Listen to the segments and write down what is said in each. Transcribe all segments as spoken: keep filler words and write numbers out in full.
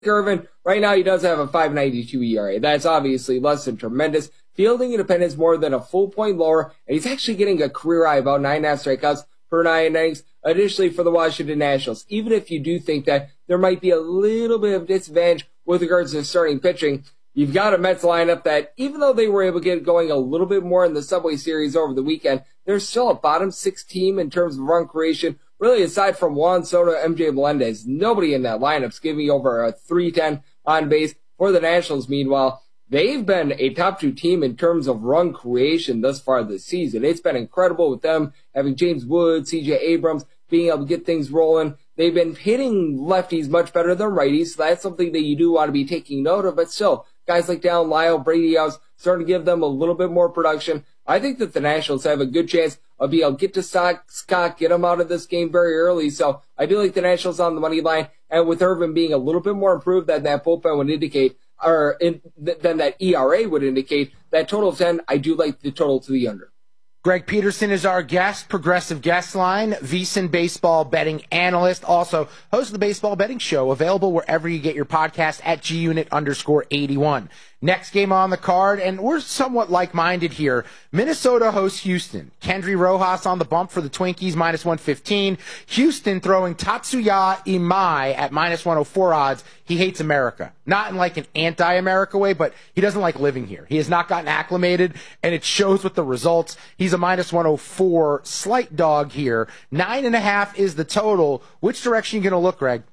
Irvin, right now he does have a five ninety-two E R A. That's obviously less than tremendous. Fielding independence more than a full point lower, and he's actually getting a career high about nine and a half strikeouts per nine innings. Additionally, for the Washington Nationals, even if you do think that there might be a little bit of disadvantage with regards to starting pitching, you've got a Mets lineup that, even though they were able to get going a little bit more in the Subway Series over the weekend, they're still a bottom six team in terms of run creation. Really, aside from Juan Soto, M J Melendez, nobody in that lineup's giving over a three ten on base. For the Nationals, meanwhile, they've been a top two team in terms of run creation thus far this season. It's been incredible with them having James Wood, C J Abrams, being able to get things rolling. They've been hitting lefties much better than righties, so that's something that you do want to be taking note of. But still, guys like Dallin Lyle, Brady House, starting to give them a little bit more production. I think that the Nationals have a good chance of being able to get to Scott, get him out of this game very early. So I do like the Nationals on the money line. And with Irvin being a little bit more improved than that bullpen would indicate, or in, than that E R A would indicate, that total of ten, I do like the total to the under. Greg Peterson is our guest, Progressive Guest Line, VSiN baseball betting analyst, also host of the Baseball Betting Show, available wherever you get your podcast at G-Unit underscore eighty-one. Next game on the card, and we're somewhat like-minded here. Minnesota hosts Houston. Kendry Rojas on the bump for the Twinkies, minus one fifteen. Houston throwing Tatsuya Imai at minus one oh four odds. He hates America. Not in like an anti-America way, but he doesn't like living here. He has not gotten acclimated, and it shows with the results. He's a minus one oh four slight dog here. Nine and a half is the total. Which direction are you going to look, Greg?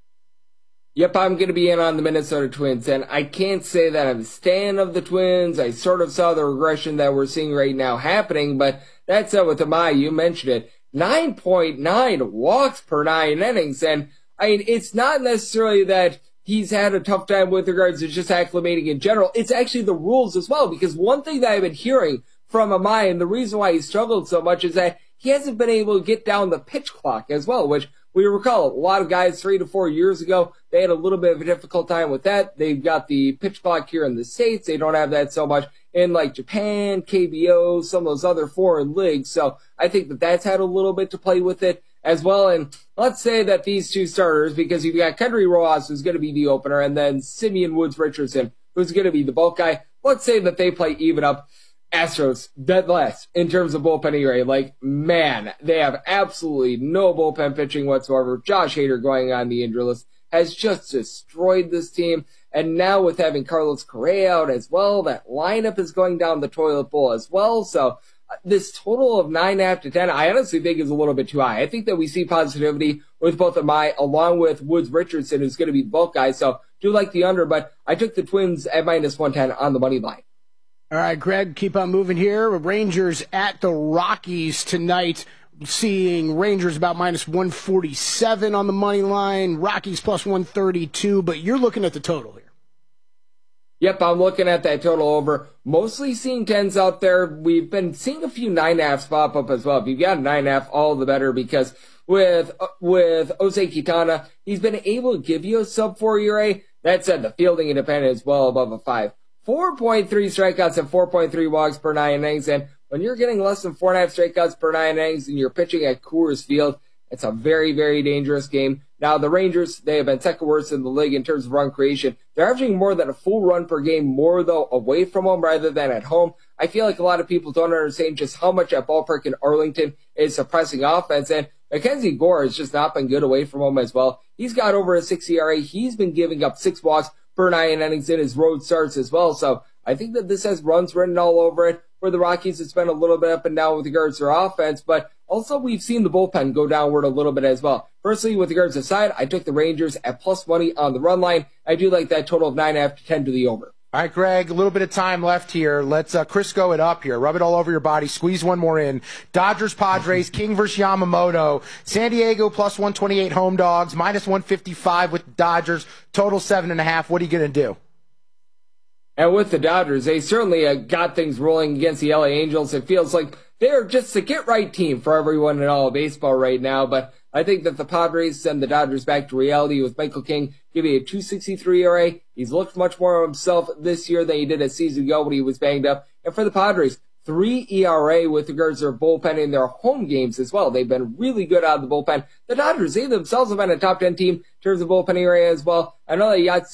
Yep, I'm going to be in on the Minnesota Twins, and I can't say that I'm a stan of the Twins. I sort of saw the regression that we're seeing right now happening, but that said, with Amai, you mentioned it, nine point nine walks per nine innings, and I mean, it's not necessarily that he's had a tough time with regards to just acclimating in general. It's actually the rules as well, because one thing that I've been hearing from Amai, and the reason why he struggled so much, is that he hasn't been able to get down the pitch clock as well, which we recall a lot of guys three to four years ago, they had a little bit of a difficult time with that. They've got the pitch clock here in the States. They don't have that so much in like Japan, K B O, some of those other foreign leagues. So I think that that's had a little bit to play with it as well. And let's say that these two starters, because you've got Kendry Rojas, who's going to be the opener, and then Simeon Woods Richardson, who's going to be the bulk guy. Let's say that they play even up. Astros, dead last in terms of bullpen E R A. Like, man, they have absolutely no bullpen pitching whatsoever. Josh Hader going on the injury list has just destroyed this team. And now with having Carlos Correa out as well, that lineup is going down the toilet bowl as well. So uh, this total of nine and a half to ten, I honestly think is a little bit too high. I think that we see positivity with both of my, along with Woods Richardson, who's going to be the bulk guy. So do like the under, but I took the Twins at minus one ten on the money line. All right, Greg, keep on moving here. Rangers at the Rockies tonight. Seeing Rangers about minus one forty-seven on the money line. Rockies plus one thirty-two, but you're looking at the total here. Yep, I'm looking at that total over. Mostly seeing tens out there. We've been seeing a few nine and a halves pop up as well. If you've got a nine and a half, all the better, because with with Jose Quintana, he's been able to give you a sub four E R A. That said, the fielding independent is well above a five. four point three strikeouts and four point three walks per nine innings. And when you're getting less than four and a half strikeouts per nine innings and you're pitching at Coors Field, it's a very, very dangerous game. Now, the Rangers, they have been second worst in the league in terms of run creation. They're averaging more than a full run per game, more, though, away from home rather than at home. I feel like a lot of people don't understand just how much that ballpark in Arlington is suppressing offense. And Mackenzie Gore has just not been good away from home as well. He's got over a six E R A. He's been giving up six walks per nine innings in his road starts as well. So I think that this has runs written all over it. For the Rockies, it's been a little bit up and down with regards to their offense, but also we've seen the bullpen go downward a little bit as well. Firstly, with regards to side, I took the Rangers at plus money on the run line. I do like that total of nine and a half to ten to the over. All right, Greg, a little bit of time left here. Let's uh, Crisco it up here. Rub it all over your body. Squeeze one more in. Dodgers, Padres, King versus Yamamoto. San Diego plus one twenty-eight home dogs, minus one fifty-five with the Dodgers. Total seven and a half. What are you going to do? And with the Dodgers, they certainly uh, got things rolling against the L A Angels. It feels like they're just a get-right team for everyone in all of baseball right now. But I think that the Padres send the Dodgers back to reality with Michael King giving a two sixty-three E R A. He's looked much more of himself this year than he did a season ago when he was banged up. And for the Padres, three E R A with regards to their bullpen in their home games as well. They've been really good out of the bullpen. The Dodgers, they themselves have been a top ten team in terms of bullpen E R A as well. I know that